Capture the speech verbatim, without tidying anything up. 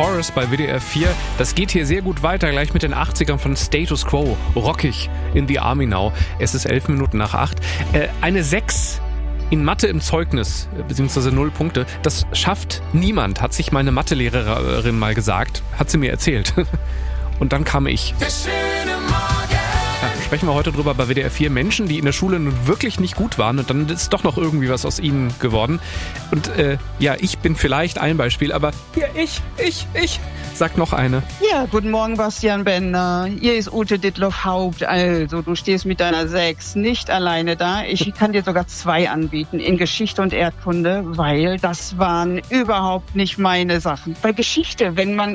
Chorus bei W D R vier. Das geht hier sehr gut weiter, gleich mit den achtzigern von Status Quo. Rockig in the Army Now. Es ist elf Minuten nach acht. Äh, eine sechs in Mathe im Zeugnis, beziehungsweise null Punkte, das schafft niemand, hat sich meine Mathelehrerin mal gesagt. Hat sie mir erzählt. Und dann kam ich. Ja, sprechen wir heute drüber bei W D R vier. Menschen, die in der Schule nun wirklich nicht gut waren und dann ist doch noch irgendwie was aus ihnen geworden. Und äh, ja, ich bin vielleicht ein Beispiel, aber hier, ich, ich, ich, sag noch eine. Ja, guten Morgen, Bastian Bender. Hier ist Ute Dittloff-Haupt. Also, du stehst mit deiner sechs nicht alleine da. Ich kann dir sogar zwei anbieten in Geschichte und Erdkunde, weil das waren überhaupt nicht meine Sachen. Bei Geschichte, wenn man